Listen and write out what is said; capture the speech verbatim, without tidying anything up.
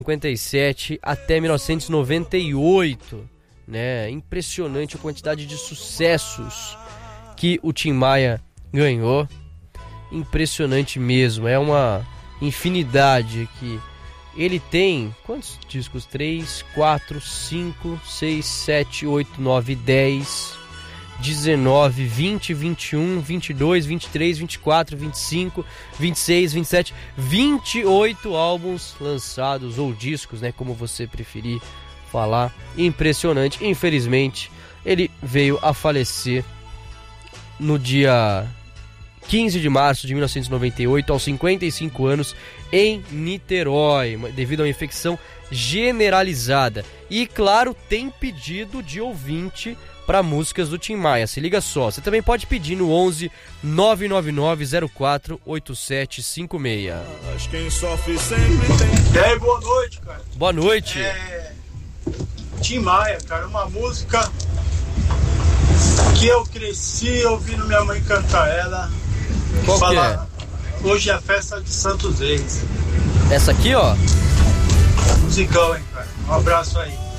cinquenta e sete até mil novecentos e noventa e oito, né? Impressionante a quantidade de sucessos que o Tim Maia ganhou. Impressionante mesmo, é uma infinidade aqui. Ele tem quantos discos? três, quatro, cinco, seis, sete, oito, nove, dez, dezenove, vinte, vinte e um, vinte e dois, vinte e três, vinte e quatro, vinte e cinco, vinte e seis, vinte e sete, vinte e oito álbuns lançados, ou discos, né, como você preferir falar. Impressionante. Infelizmente, ele veio a falecer no dia quinze de março de mil novecentos e noventa e oito, aos cinquenta e cinco anos, em Niterói, devido a uma infecção generalizada. E, claro, tem pedido de ouvinte para músicas do Tim Maia. Se liga só, você também pode pedir no onze, nove nove nove, zero quatro, oito sete cinco seis. Mas quem sofre sempre tem. E aí, boa noite, cara. Boa noite. É... Tim Maia, cara, uma música que eu cresci ouvindo minha mãe cantar ela. Qual que Fala, é? Hoje é a festa de Santos Reis. Essa aqui, ó. Musicão, hein, cara. Um abraço aí.